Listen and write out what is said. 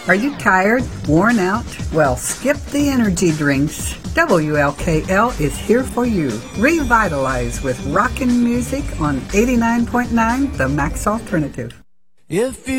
Are you tired, worn out? Well, skip the energy drinks. WLKL is here for you. Revitalize with rockin' music on 89.9 The Max Alternative. If you